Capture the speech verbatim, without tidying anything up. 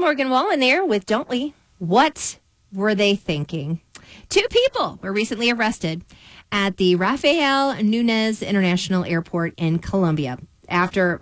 Morgan Wallen there with Don't We? What were they thinking? Two people were recently arrested at the Rafael Nunez International Airport in Colombia after